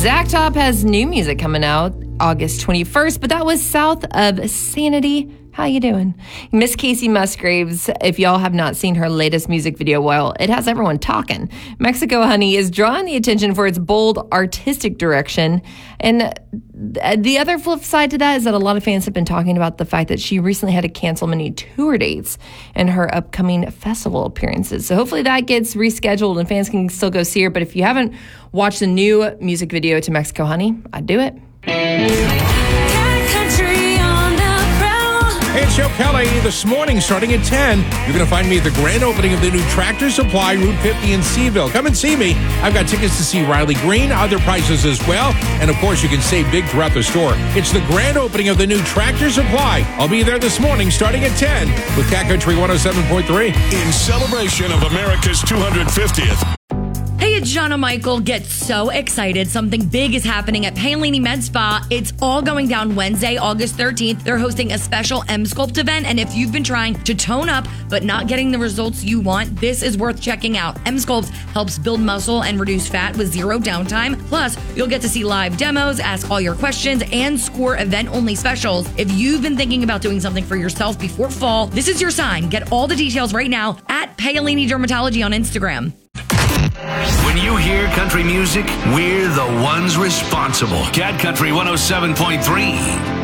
Zach Top has new music coming out August 21st, but that was South of Sanity. How you doing? Miss Casey Musgraves, if y'all have not seen her latest music video, well, it has everyone talking. Mexico Honey is drawing the attention for its bold artistic direction. And the other flip side to that is that a lot of fans have been talking about the fact that she recently had to cancel many tour dates and her upcoming festival appearances. So hopefully that gets rescheduled and fans can still go see her. But if you haven't watched the new music video to Mexico Honey, I'd do it. Hey, it's Joe Kelly. This morning, starting at 10, you're going to find me at the grand opening of the new Tractor Supply, Route 50 in Seville. Come and see me. I've got tickets to see Riley Green, other prices as well. And, of course, you can save big throughout the store. It's the grand opening of the new Tractor Supply. I'll be there this morning, starting at 10, with Cat Country 107.3. In celebration of America's 250th. Hey, it's Jonna Michael. Get so excited. Something big is happening at Paolini Med Spa. It's all going down Wednesday, August 13th. They're hosting a special M-Sculpt event, and if you've been trying to tone up but not getting the results you want, this is worth checking out. M-Sculpt helps build muscle and reduce fat with zero downtime. Plus, you'll get to see live demos, ask all your questions, and score event-only specials. If you've been thinking about doing something for yourself before fall, this is your sign. Get all the details right now at Paolini Dermatology on Instagram. When you hear country music, we're the ones responsible. Cat Country 107.3.